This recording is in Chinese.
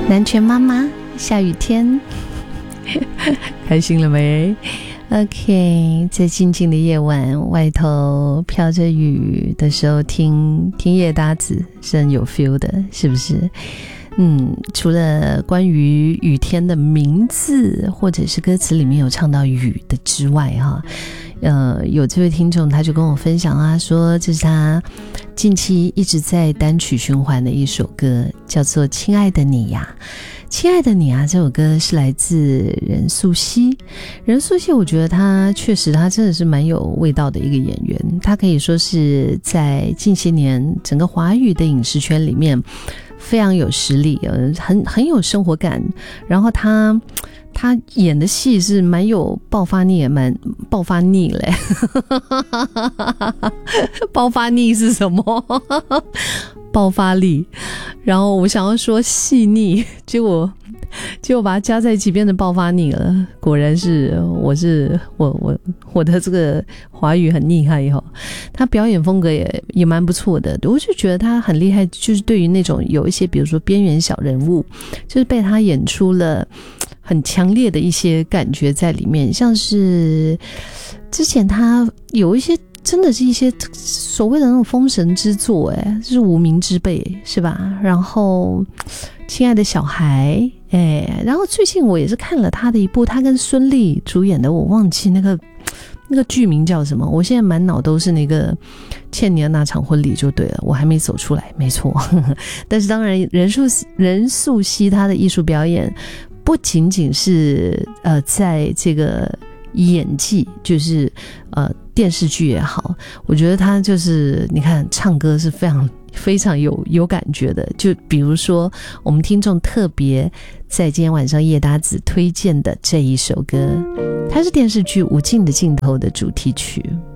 南拳妈妈，下雨天开心了没？ OK， 在静静的夜晚，外头飘着雨的时候，听夜搭子是很有 feel 的，是不是？除了关于雨天的名字或者是歌词里面有唱到雨的之外哈，有这位听众他就跟我分享啊，说这是他近期一直在单曲循环的一首歌，叫做《亲爱的你呀》。亲爱的你啊，这首歌是来自任素汐。任素汐我觉得他确实他真的是蛮有味道的一个演员，他可以说是在近些年整个华语的影视圈里面非常有实力，很有生活感，然后他演的戏是蛮有爆发力，也蛮爆发力嘞。爆发力是什么？爆发力。然后我想要说细腻，结果把它加在一起变成爆发力了。果然是我的这个华语很厉害哈。他表演风格也蛮不错的，我就觉得他很厉害，就是对于那种有一些比如说边缘小人物，就是被他演出了很强烈的一些感觉在里面，像是之前他有一些真的是一些所谓的那种封神之作，就是无名之辈是吧？然后亲爱的小孩，然后最近我也是看了他的一部他跟孙俪主演的，我忘记那个剧名叫什么，我现在满脑都是那个欠你的那场婚礼就对了，我还没走出来，没错。但是当然任素汐她的艺术表演不仅仅是在这个演技，就是电视剧也好，我觉得他就是你看唱歌是非常有感觉的。就比如说我们听众特别在今天晚上叶达子推荐的这一首歌，它是电视剧《无尽的尽头》的主题曲。